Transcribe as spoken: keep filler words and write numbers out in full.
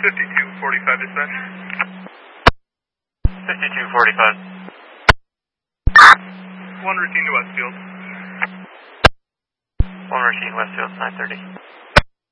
fifty-two forty-five dispatch. fifty-two forty-five. One routine to Westfield. One routine Westfield, nine thirty.